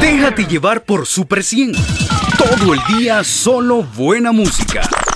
Déjate llevar por Super 100. Todo el día solo buena música.